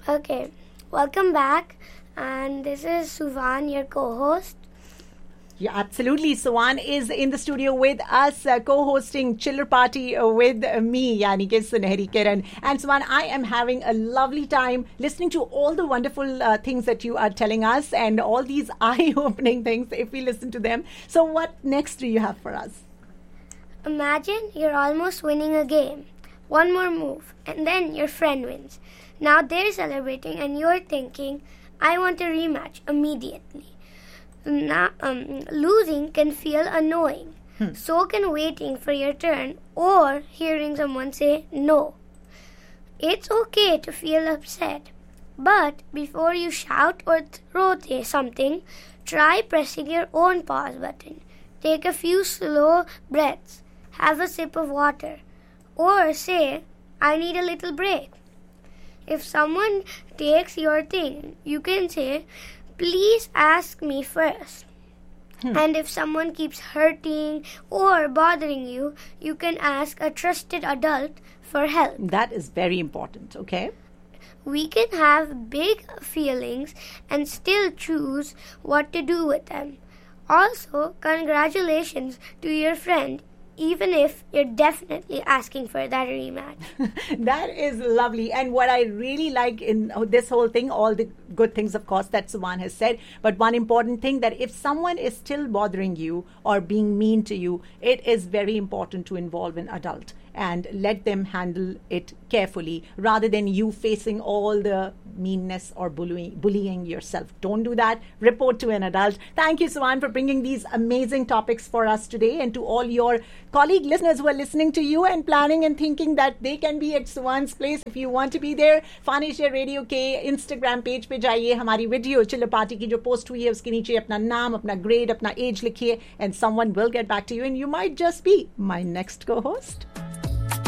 Okay, welcome back. And this is Suvan, your co-host. Yeah, absolutely. Suvan is in the studio with us, co-hosting Chiller Party with me, yani ke Sunehri Kiran. And Suvan, I am having a lovely time listening to all the wonderful things that you are telling us and all these eye-opening things if we listen to them. So what next do you have for us? Imagine you're almost winning a game. One more move, and then your friend wins. Now they're celebrating and you're thinking, I want a rematch immediately. Now, losing can feel annoying. So can waiting for your turn or hearing someone say no. It's okay to feel upset. But before you shout or throw something, try pressing your own pause button. Take a few slow breaths. Have a sip of water. Or say, I need a little break. If someone takes your thing, you can say, please ask me first. And if someone keeps hurting or bothering you, you can ask a trusted adult for help. That is very important, okay? We can have big feelings and still choose what to do with them. Also, congratulations to your friend, even if you're definitely asking for that rematch. That is lovely. And what I really like in this whole thing, all the good things, of course, that Suvan has said, but one important thing, that if someone is still bothering you or being mean to you, it is very important to involve an adult and let them handle it carefully rather than you facing all the meanness or bullying yourself. Don't do that. Report to an adult. Thank you, Suvan, for bringing these amazing topics for us today, and to all your colleague listeners who are listening to you and planning and thinking that they can be at Suvan's place. If you want to be there, Fanisha Radio के Instagram page पे जाइए, हमारी video चिल्लर party की जो post हुई है उसके नीचे अपना नाम, अपना grade, अपना age लिखिए, and someone will get back to you and you might just be my next co-host.